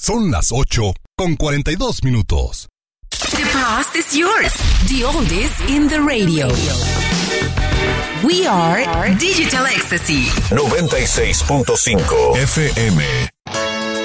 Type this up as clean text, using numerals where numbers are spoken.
Son las 8:42. The past is yours. The oldies in the radio. We are Digital Ecstasy 96.5 FM.